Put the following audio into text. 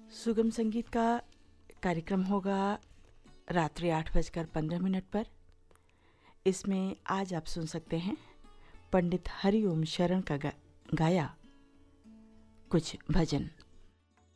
सुगम संगीत का कार्यक्रम होगा रात्रि 8:15 पर। इसमें आज आप सुन सकते हैं पंडित हरिओम शरण का गाया कुछ भजन।